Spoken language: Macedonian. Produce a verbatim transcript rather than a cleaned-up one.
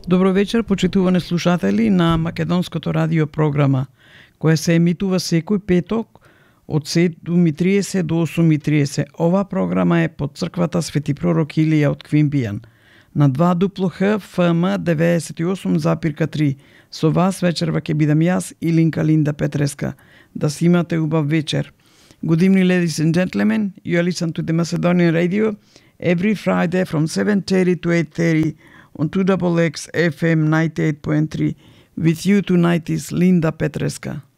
Добро вечер, почитувани слушатели на Македонското радио програма, која се емитува секој петок од седум и триесет до осум и триесет. Ова програма е под црквата Свети пророк Илија од Квимбијан на два дупло х ф м деветдесет и осум запирка три. Со вас вечерва ќе бидам јас, Илинка Линда Петреска. Да си имате убав вечер. Good evening, ladies and gentlemen. You are listening to the Macedonian radio every Friday from seven thirty to eight thirty on two X X F M ninety-eight point three. With you tonight is Linda Petreska.